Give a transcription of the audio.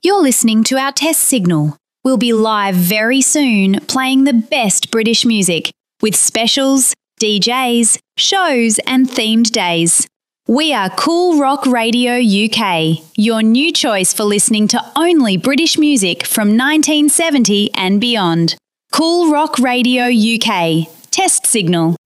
You're listening to our test signal. We'll be live very soon playing the best British music with specials, DJs, shows and themed days. We are Cool Rock Radio UK, your new choice for listening to only British music from 1970 and beyond. Cool Rock Radio UK. Test signal.